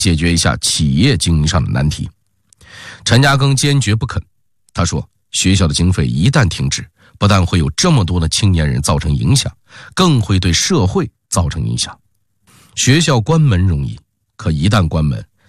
解决一下企业经营上的难题。陈嘉庚坚决不肯，他说学校的经费一旦停止，不但会有这么多的青年人造成影响，更会对社会造成影响。学校关门容易，可一旦关门，